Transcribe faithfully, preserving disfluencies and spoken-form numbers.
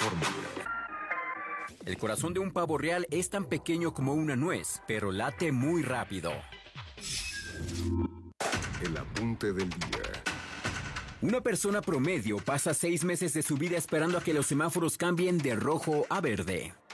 fórmula. El corazón de un pavo real es tan pequeño como una nuez, pero late muy rápido. El apunte del día. Una persona promedio pasa seis meses de su vida esperando a que los semáforos cambien de rojo a verde.